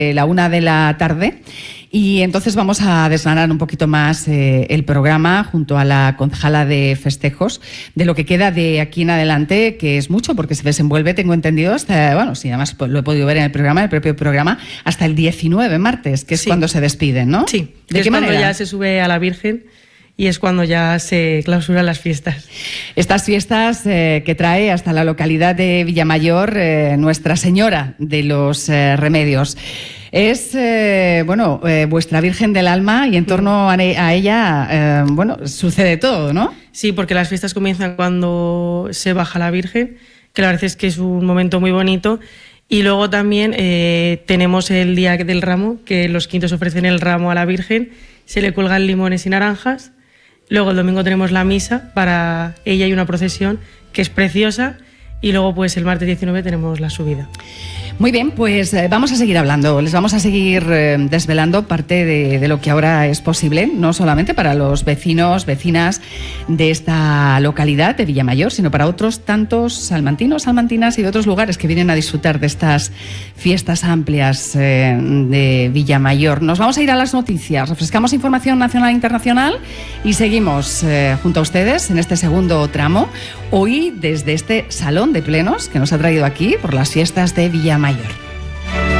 la 1 de la tarde. Y entonces vamos a desgranar un poquito más el programa junto a la concejala de festejos, de lo que queda de aquí en adelante, que es mucho porque se desenvuelve, tengo entendido, hasta, bueno, sí, además lo he podido ver en el programa, el propio programa, hasta el 19, martes, que es cuando se despiden, ¿no? Sí, ¿de qué manera? Cuando ya se sube a la Virgen y es cuando ya se clausuran las fiestas. Estas fiestas que trae hasta la localidad de Villamayor Nuestra Señora de los Remedios. Es, vuestra Virgen del Alma y en torno a ella, sucede todo, ¿no? Sí, porque las fiestas comienzan cuando se baja la Virgen, que la verdad es que es un momento muy bonito. Y luego también tenemos el día del ramo, que los quintos ofrecen el ramo a la Virgen, se le cuelgan limones y naranjas. Luego el domingo tenemos la misa para ella y una procesión que es preciosa. Y luego pues el martes 19 tenemos la subida. Muy bien, pues vamos a seguir hablando, les vamos a seguir desvelando parte de lo que ahora es posible, no solamente para los vecinos, vecinas de esta localidad de Villamayor, sino para otros tantos salmantinos, salmantinas y de otros lugares que vienen a disfrutar de estas fiestas amplias de Villamayor. Nos vamos a ir a las noticias, refrescamos información nacional e internacional y seguimos junto a ustedes en este segundo tramo, hoy desde este salón de plenos que nos ha traído aquí por las fiestas de Villamayor.